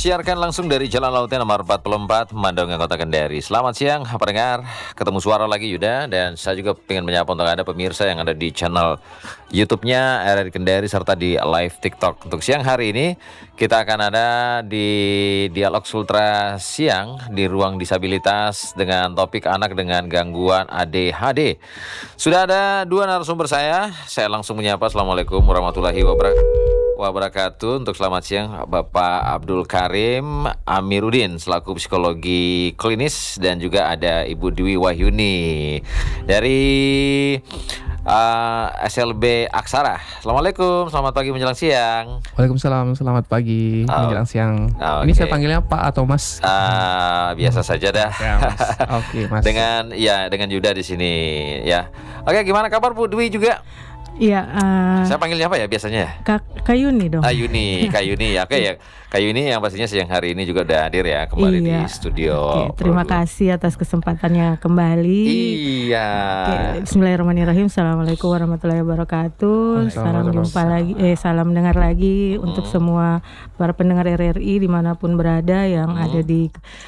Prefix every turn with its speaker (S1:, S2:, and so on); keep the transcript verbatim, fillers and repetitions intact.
S1: Disiarkan langsung dari Jalan Lautnya nomor empat puluh empat, Mandonga, Kota Kendari. Selamat siang, pendengar. Ketemu suara lagi Yuda, dan saya juga ingin menyapa untuk Anda pemirsa yang ada di channel YouTube-nya R R I Kendari serta di live TikTok. Untuk siang hari ini kita akan ada di Dialog Sultra Siang di ruang disabilitas dengan topik anak dengan gangguan A D H D. Sudah ada dua narasumber saya. Saya langsung menyapa. Assalamualaikum warahmatullahi wabarakatuh. Wabarakatuh. Untuk selamat siang Bapak Abdul Karim Amiruddin selaku psikologi klinis, dan juga ada Ibu Dwi Wahyuni dari uh, S L B Aksara. Assalamualaikum, selamat pagi menjelang siang.
S2: Waalaikumsalam, selamat pagi
S1: oh.
S2: menjelang siang.
S1: Oh,
S2: Ini
S1: okay.
S2: saya panggilnya Pak atau Mas?
S1: Uh, biasa saja dah.
S2: Ya, Mas. Oke, Mas.
S1: Dengan ya dengan Yuda di sini ya. Oke, gimana kabar Bu Dwi juga?
S3: Iya, uh,
S1: saya panggilnya apa ya biasanya?
S3: Kak Kayuni dong.
S1: Ayuni, Kayuni ya. Oke ya. Kayuni yang pastinya siang hari ini juga udah hadir ya kembali
S3: iya.
S1: di studio.
S3: Oke, terima
S1: Produk.
S3: kasih atas kesempatannya kembali.
S1: Iya.
S3: Oke, Bismillahirrahmanirrahim. Assalamualaikum warahmatullahi wabarakatuh. Salam jumpa lagi, eh salam dengar lagi hmm. untuk semua para pendengar R R I dimanapun berada yang hmm. ada di